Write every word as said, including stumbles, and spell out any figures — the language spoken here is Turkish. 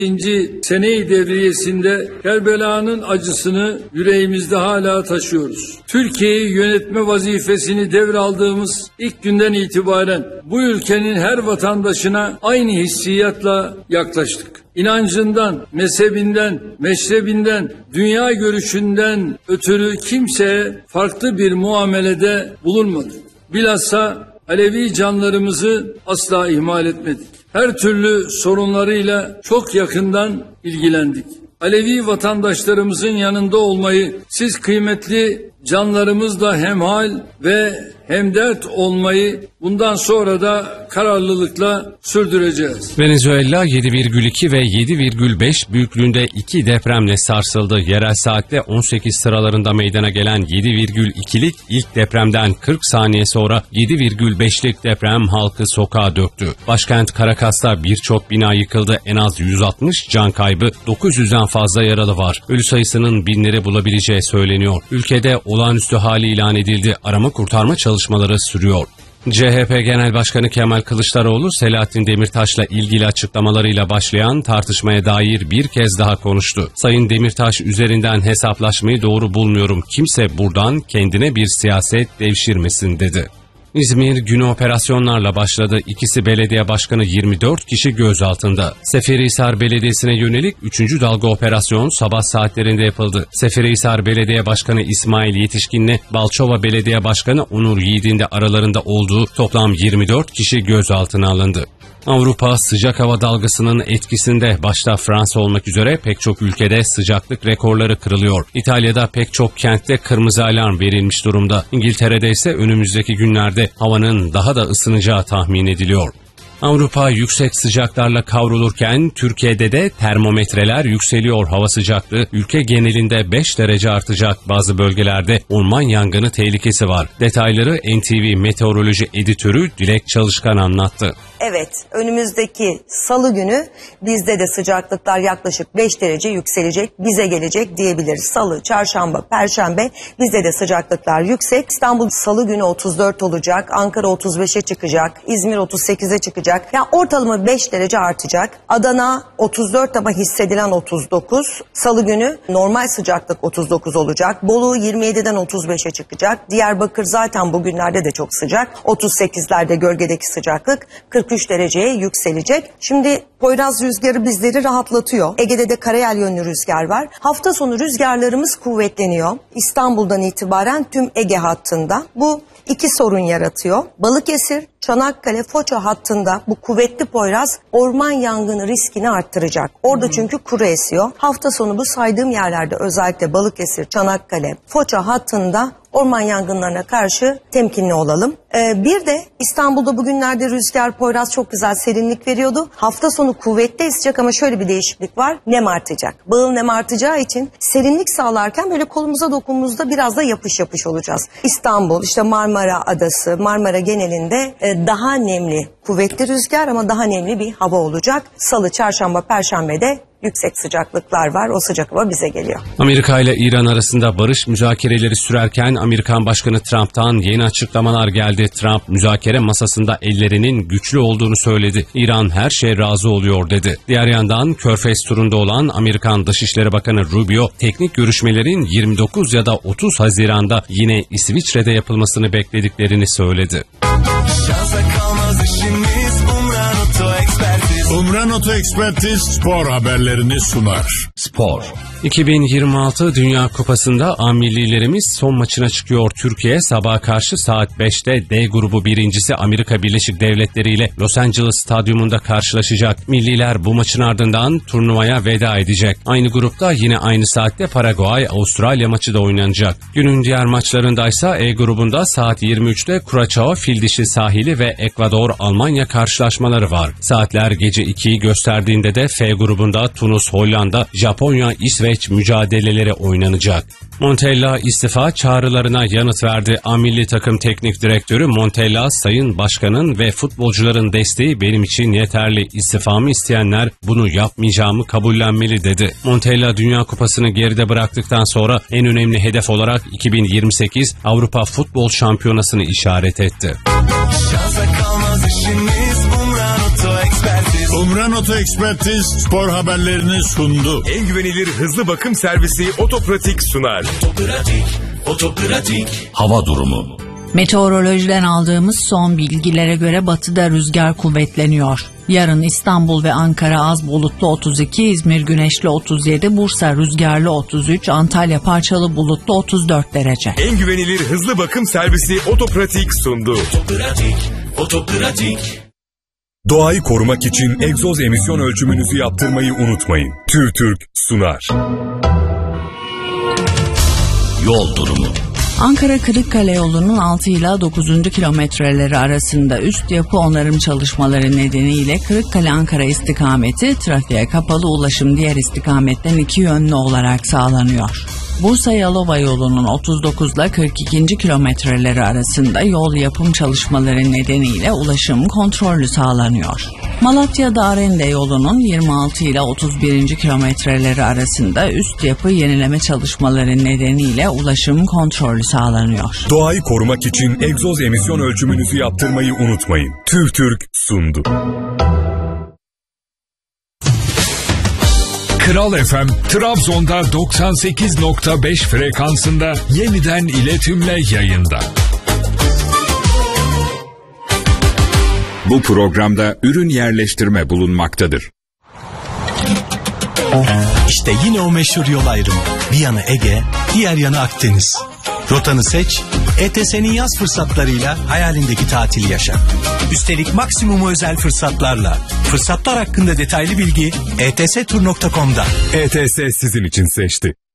İkinci sene-i devriyesinde Kerbela'nın acısını yüreğimizde hala taşıyoruz. Türkiye'yi yönetme vazifesini devraldığımız ilk günden itibaren bu ülkenin her vatandaşına aynı hissiyatla yaklaştık. İnancından, mezhebinden, meşrebinden, dünya görüşünden ötürü kimseye farklı bir muamelede bulunmadık. Bilhassa Alevi canlarımızı asla ihmal etmedik. Her türlü sorunlarıyla çok yakından ilgilendik. Alevi vatandaşlarımızın yanında olmayı, siz kıymetli canlarımızla hemhal ve hemdert olmayı bundan sonra da kararlılıkla sürdüreceğiz. Venezuela yedi virgül iki ve yedi virgül beş büyüklüğünde iki depremle sarsıldı. Yerel saatte on sekiz sıralarında meydana gelen yedi virgül ikilik ilk depremden kırk saniye sonra yedi virgül beşlik deprem halkı sokağa döktü. Başkent Caracas'ta birçok bina yıkıldı. En az yüz altmış can kaybı, dokuz yüzden fazla yaralı var. Ölü sayısının binleri bulabileceği söyleniyor. Ülkede olağanüstü hali ilan edildi. Arama kurtarma çalışmaları sürüyor. C H P Genel Başkanı Kemal Kılıçdaroğlu, Selahattin Demirtaş'la ilgili açıklamalarıyla başlayan tartışmaya dair bir kez daha konuştu. Sayın Demirtaş üzerinden hesaplaşmayı doğru bulmuyorum. Kimse buradan kendine bir siyaset devşirmesin dedi. İzmir günü operasyonlarla başladı. İkisi belediye başkanı, yirmi dört kişi gözaltında. Seferihisar Belediyesi'ne yönelik üçüncü dalga operasyon sabah saatlerinde yapıldı. Seferihisar Belediye Başkanı İsmail Yetişkin'le Balçova Belediye Başkanı Onur Yiğit'in de aralarında olduğu toplam yirmi dört kişi gözaltına alındı. Avrupa sıcak hava dalgasının etkisinde, başta Fransa olmak üzere pek çok ülkede sıcaklık rekorları kırılıyor. İtalya'da pek çok kentte kırmızı alarm verilmiş durumda. İngiltere'de ise önümüzdeki günlerde havanın daha da ısınacağı tahmin ediliyor. Avrupa yüksek sıcaklarla kavrulurken Türkiye'de de termometreler yükseliyor. Hava sıcaklığı ülke genelinde beş derece artacak. Bazı bölgelerde orman yangını tehlikesi var. Detayları N T V Meteoroloji Editörü Dilek Çalışkan anlattı. Evet, önümüzdeki salı günü bizde de sıcaklıklar yaklaşık beş derece yükselecek, bize gelecek diyebiliriz. Salı, çarşamba, perşembe bizde de sıcaklıklar yüksek. İstanbul salı günü otuz dört olacak, Ankara otuz beşe çıkacak, İzmir otuz sekize çıkacak. Yani ortalama beş derece artacak. Adana otuz dört ama hissedilen otuz dokuz. Salı günü normal sıcaklık otuz dokuz olacak. Bolu yirmi yediden otuz beşe çıkacak. Diyarbakır zaten bugünlerde de çok sıcak. otuz sekizlerde gölgedeki sıcaklık kırk üç dereceye yükselecek. Şimdi Poyraz rüzgarı bizleri rahatlatıyor. Ege'de de karayel yönlü rüzgar var. Hafta sonu rüzgarlarımız kuvvetleniyor. İstanbul'dan itibaren tüm Ege hattında. Bu iki sorun yaratıyor. Balıkesir, Çanakkale, Foça hattında bu kuvvetli Poyraz orman yangını riskini arttıracak. Orada hmm. çünkü kuru esiyor. Hafta sonu bu saydığım yerlerde, özellikle Balıkesir, Çanakkale, Foça hattında orman yangınlarına karşı temkinli olalım. Ee, bir de İstanbul'da bugünlerde rüzgar, Poyraz çok güzel serinlik veriyordu. Hafta sonu kuvvetli esecek ama şöyle bir değişiklik var. Nem artacak. Bağıl nem artacağı için serinlik sağlarken böyle kolumuza dokunduğumuzda biraz da yapış yapış olacağız. İstanbul, işte Marmara Adası, Marmara genelinde e, daha nemli, kuvvetli rüzgar ama daha nemli bir hava olacak. Salı, çarşamba, perşembede yüksek sıcaklıklar var. O sıcak hava bize geliyor. Amerika ile İran arasında barış müzakereleri sürerken Amerikan Başkanı Trump'tan yeni açıklamalar geldi. Trump müzakere masasında ellerinin güçlü olduğunu söyledi. İran her şeye razı oluyor dedi. Diğer yandan Körfez turunda olan Amerikan Dışişleri Bakanı Rubio, teknik görüşmelerin yirmi dokuz ya da otuz Haziran'da yine İsviçre'de yapılmasını beklediklerini söyledi. Umran Oto Ekspertiz spor haberlerini sunar. Spor. iki bin yirmi altı Dünya Kupası'nda A millilerimiz son maçına çıkıyor. Türkiye sabaha karşı saat beşte D grubu birincisi Amerika Birleşik Devletleri ile Los Angeles Stadyumunda karşılaşacak. Milliler bu maçın ardından turnuvaya veda edecek. Aynı grupta yine aynı saatte Paraguay-Avustralya maçı da oynanacak. Günün diğer maçlarındaysa E grubunda saat yirmi üçte Kuraçao, Fildişi sahili ve Ekvador-Almanya karşılaşmaları var. Saatler gece ikiyi gösterdiğinde de F grubunda Tunus, Hollanda, Japonya, İsveç mücadeleleri oynanacak. Montella istifa çağrılarına yanıt verdi. A milli takım teknik direktörü Montella, Sayın Başkan'ın ve futbolcuların desteği benim için yeterli. İstifamı isteyenler bunu yapmayacağımı kabullenmeli dedi. Montella Dünya Kupası'nı geride bıraktıktan sonra en önemli hedef olarak iki bin yirmi sekiz Avrupa Futbol Şampiyonası'nı işaret etti. Umran Oto Ekspertiz spor haberlerini sundu. En güvenilir hızlı bakım servisi Otopratik sunar. Otopratik, Otopratik. Hava durumu. Meteorolojiden aldığımız son bilgilere göre batıda rüzgar kuvvetleniyor. Yarın İstanbul ve Ankara az bulutlu otuz iki, İzmir güneşli otuz yedi, Bursa rüzgarlı otuz üç, Antalya parçalı bulutlu otuz dört derece. En güvenilir hızlı bakım servisi Otopratik sundu. Otopratik, Otopratik. Doğayı korumak için egzoz emisyon ölçümünüzü yaptırmayı unutmayın. TÜRTÜRK sunar. Yol durumu. Ankara-Kırıkkale yolunun altı ila dokuzuncu kilometreleri arasında üst yapı onarım çalışmaları nedeniyle Kırıkkale-Ankara istikameti trafiğe kapalı, ulaşım diğer istikametten iki yönlü olarak sağlanıyor. Bursa-Yalova yolunun otuz dokuz ile kırk ikinci kilometreleri arasında yol yapım çalışmaları nedeniyle ulaşım kontrollü sağlanıyor. Malatya-Darende yolunun yirmi altı ile otuz birinci kilometreleri arasında üst yapı yenileme çalışmaları nedeniyle ulaşım kontrollü sağlanıyor. Doğayı korumak için egzoz emisyon ölçümünüzü yaptırmayı unutmayın. TÜRTÜRK sundu. Kral F M, Trabzon'da doksan sekiz nokta beş frekansında yeniden iletimle yayında. Bu programda ürün yerleştirme bulunmaktadır. İşte yine o meşhur yol ayrımı. Bir yanı Ege, diğer yanı Akdeniz. Rotanı seç, E T S'nin yaz fırsatlarıyla hayalindeki tatili yaşa. Üstelik maksimumu özel fırsatlarla. Fırsatlar hakkında detaylı bilgi e t s tur nokta com'da. E T S sizin için seçti.